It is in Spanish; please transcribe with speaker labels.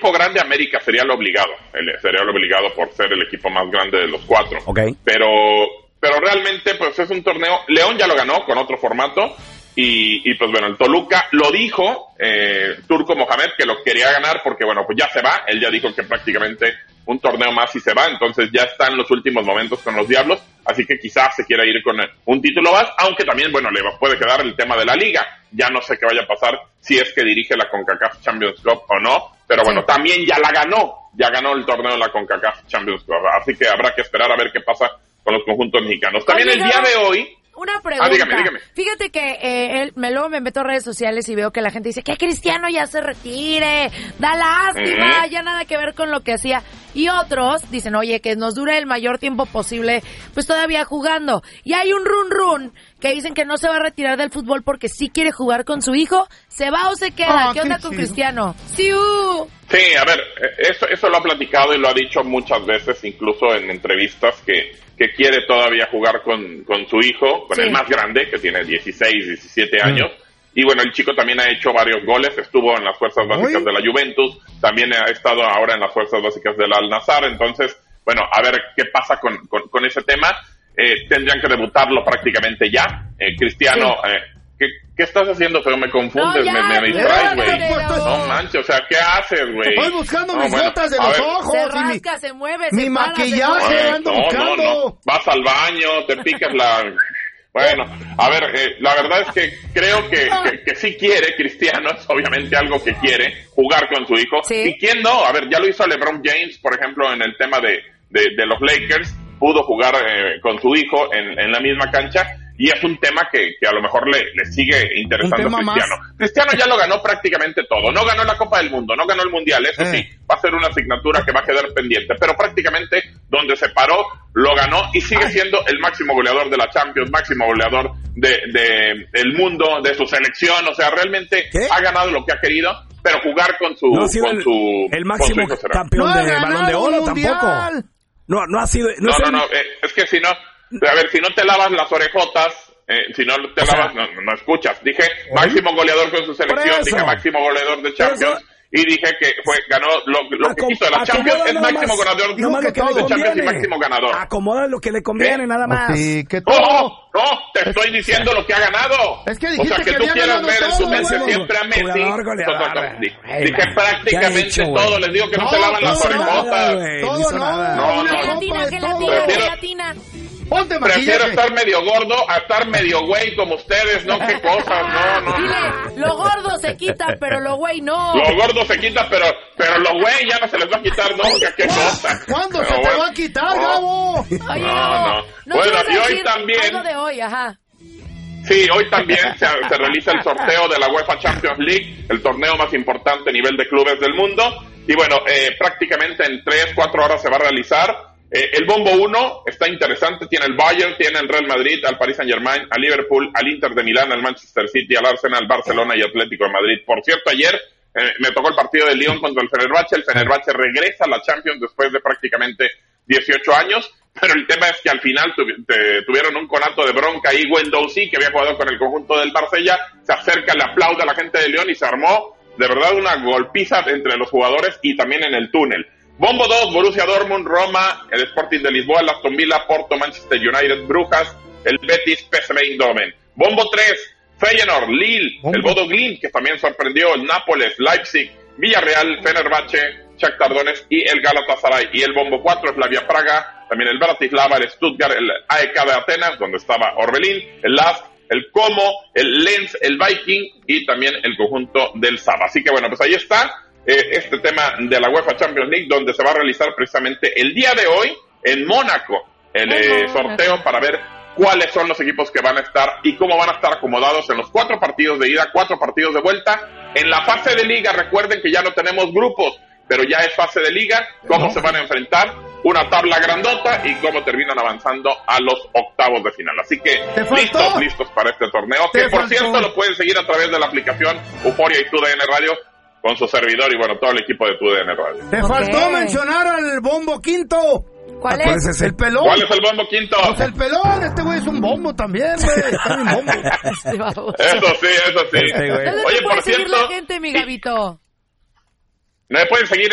Speaker 1: equipo grande, América sería el obligado por ser el equipo más grande de los 4.
Speaker 2: Okay.
Speaker 1: Pero realmente pues es un torneo, León ya lo ganó con otro formato y pues bueno, el Toluca lo dijo Turco Mohamed que lo quería ganar porque bueno, pues ya se va, él ya dijo que prácticamente un torneo más y se va, entonces ya está en los últimos momentos con los Diablos, así que quizás se quiera ir con un título más, aunque también, bueno, le puede quedar el tema de la liga, ya no sé qué vaya a pasar si es que dirige la CONCACAF Champions Cup o no, pero bueno, también ya ganó el torneo de la CONCACAF Champions Cup, así que habrá que esperar a ver qué pasa con los conjuntos mexicanos. También el día de hoy...
Speaker 3: Una pregunta.
Speaker 1: Dígame.
Speaker 3: Fíjate que luego me meto a redes sociales y veo que la gente dice que Cristiano ya se retire, da lástima, ya nada que ver con lo que hacía. Y otros dicen, oye, que nos dure el mayor tiempo posible, pues todavía jugando. Y hay un run que dicen que no se va a retirar del fútbol porque sí quiere jugar con su hijo. ¿Se va o se queda? ¿Qué onda con Cristiano?
Speaker 1: Sí, a ver, eso lo ha platicado y lo ha dicho muchas veces, incluso en entrevistas, que quiere todavía jugar con su hijo, con el más grande, que tiene 16, 17 años. Y bueno, el chico también ha hecho varios goles, estuvo en las fuerzas básicas de la Juventus, también ha estado ahora en las fuerzas básicas del Al-Nassr, entonces, bueno, a ver qué pasa con ese tema. Tendrían que debutarlo prácticamente ya. Cristiano, ¿qué estás haciendo? Pero me confundes, me distraes, güey. No manches, o sea, ¿qué haces, güey?
Speaker 4: Estoy buscando mis botas de los ojos.
Speaker 3: Se rasca, se mueve,
Speaker 4: mi maquillaje, ando buscando.
Speaker 1: No. Vas al baño, te picas la... Bueno, a ver, la verdad es que creo que sí quiere Cristiano, es obviamente algo que quiere, jugar con su hijo. ¿Sí? ¿Y quién no? A ver, ya lo hizo LeBron James, por ejemplo, en el tema de los Lakers, pudo jugar con su hijo en la misma cancha, y es un tema que a lo mejor le sigue interesando a Cristiano. Cristiano ya lo ganó prácticamente todo, no ganó la Copa del Mundo, no ganó el Mundial, eso sí, va a ser una asignatura que va a quedar pendiente, pero prácticamente donde se paró, lo ganó y sigue siendo el máximo goleador de la Champions, máximo goleador del mundo, de su selección, o sea, realmente ha ganado lo que ha querido, pero jugar con su...
Speaker 2: No ha sido el máximo campeón de Balón de Oro tampoco. No ha sido...
Speaker 1: es que si no... A ver, si no te lavas las orejotas, si no te lavas, no escuchas. Dije máximo goleador con su selección, dije máximo goleador de Champions, y dije que ganó lo que quiso de la Champions, es máximo goleador de Champions y máximo ganador.
Speaker 2: Acomoda lo que le conviene, nada más.
Speaker 4: Sí,
Speaker 1: No, te estoy diciendo lo que ha ganado.
Speaker 4: Es que
Speaker 1: o sea, que tú quieras ver en su mente siempre a Messi. Dije prácticamente todo, les digo que no se lavan las orejotas.
Speaker 4: Todo no.
Speaker 3: Gelatina.
Speaker 1: Prefiero estar medio gordo a estar medio güey como ustedes, ¿no? Qué cosas, no.
Speaker 3: Dile, lo gordo se quita, pero lo güey no.
Speaker 1: Lo gordo se quita, pero lo güey ya no se les va a quitar nunca, qué cosa.
Speaker 4: ¿Cuándo se te va a quitar, Gabo?
Speaker 3: Oye,
Speaker 1: no. Bueno, y hoy también...
Speaker 3: Algo de hoy, ajá.
Speaker 1: Sí, hoy también se realiza el sorteo de la UEFA Champions League, el torneo más importante a nivel de clubes del mundo. Y bueno, prácticamente en 3-4 horas se va a realizar. El bombo 1 está interesante, tiene el Bayern, tiene el Real Madrid, al Paris Saint-Germain, al Liverpool, al Inter de Milán, al Manchester City, al Arsenal, Barcelona y Atlético de Madrid. Por cierto, ayer me tocó el partido de Lyon contra el Fenerbahce regresa a la Champions después de prácticamente 18 años, pero el tema es que al final tuvieron un conato de bronca ahí. Guendouzi, que había jugado con el conjunto del Marsella, se acerca, le aplaude a la gente de Lyon y se armó de verdad una golpiza entre los jugadores y también en el túnel. Bombo 2, Borussia Dortmund, Roma, el Sporting de Lisboa, el Aston Villa, Porto, Manchester United, Brujas, el Betis, PSV Eindhoven. Bombo 3, Feyenoord, Lille, el Bodo Glimt, que también sorprendió, el Nápoles, Leipzig, Villarreal, Fenerbahce, Shakhtar Donetsk y el Galatasaray. Y el bombo 4, Slavia Praga, también el Bratislava, el Stuttgart, el AEK de Atenas, donde estaba Orbelín, el LASK, el Como, el Lens, el Viking y también el conjunto del Saba. Así que bueno, pues ahí está este tema de la UEFA Champions League, donde se va a realizar precisamente el día de hoy en Mónaco el sorteo para ver cuáles son los equipos que van a estar y cómo van a estar acomodados en los 4 partidos de ida, 4 partidos de vuelta. En la fase de liga, recuerden que ya no tenemos grupos, pero ya es fase de liga, cómo se van a enfrentar, una tabla grandota y cómo terminan avanzando a los octavos de final. Así que listos para este torneo, que por cierto lo pueden seguir a través de la aplicación Euforia y TUDN Radio con su servidor y bueno, todo el equipo de TUDN Radio.
Speaker 4: Te faltó mencionar al bombo quinto.
Speaker 3: ¿Cuál es?
Speaker 4: El pelón.
Speaker 1: ¿Cuál es el bombo quinto?
Speaker 4: Pues el pelón, este güey es un bombo también, güey. Está bien bombo.
Speaker 1: Eso sí.
Speaker 3: ¿Dónde
Speaker 1: Oye,
Speaker 3: te puede
Speaker 1: por
Speaker 3: seguir
Speaker 1: cierto,
Speaker 3: la gente, mi Gabito?
Speaker 1: me pueden seguir